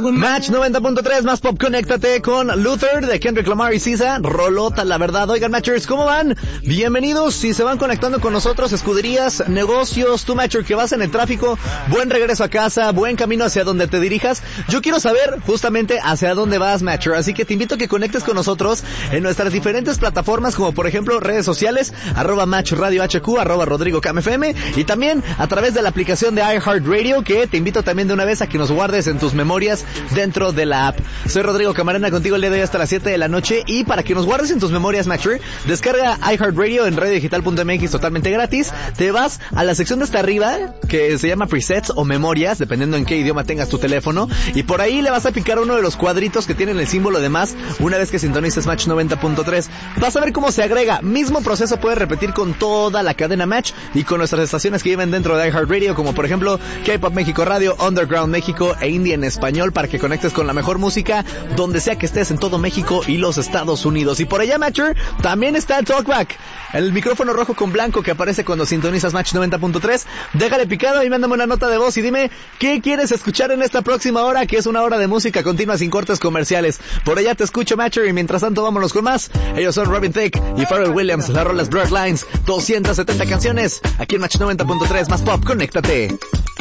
Match 90.3 más pop, conéctate con Luther de Kendrick Lamar y SZA. Rolota, la verdad. Oigan, Matchers, ¿cómo van? Bienvenidos. Si se van conectando con nosotros, escuderías, negocios, tú, Matcher, que vas en el tráfico, buen regreso a casa, buen camino hacia donde te dirijas. Yo quiero saber justamente hacia dónde vas, Matcher. Así que te invito a que conectes con nosotros en nuestras diferentes plataformas, como por ejemplo redes sociales, @MatchRadioHQ, @RodrigoCamFM, y también a través de la aplicación de iHeartRadio, que te invito también de una vez a que nos guardes en tus memorias dentro de la app. Soy Rodrigo Camarena, contigo el día de hoy hasta las 7 de la noche, y para que nos guardes en tus memorias, Matcher, descarga iHeartRadio en radiodigital.mx totalmente gratis. Te vas a la sección de hasta arriba que se llama presets o memorias, dependiendo en qué idioma tengas tu teléfono, y por ahí le vas a picar uno de los cuadritos que tienen el símbolo de más una vez que sintonices Match 90.3. Vas a ver cómo se agrega. Mismo proceso puedes repetir con toda la cadena Match y con nuestras estaciones que viven dentro de iHeartRadio, como por ejemplo K-Pop México Radio, Underground México e Indie en español, para que conectes con la mejor música donde sea que estés en todo México y los Estados Unidos. Y por allá, Matcher, también está el Talkback, el micrófono rojo con blanco que aparece cuando sintonizas Match 90.3. Déjale picado y mándame una nota de voz y dime qué quieres escuchar en esta próxima hora, que es una hora de música continua sin cortes comerciales. Por allá te escucho, Matcher, y mientras tanto vámonos con más. Ellos son Robin Thicke y Pharrell Williams. La rola es Bloodlines, 270 canciones aquí en Match 90.3 más pop. Conéctate.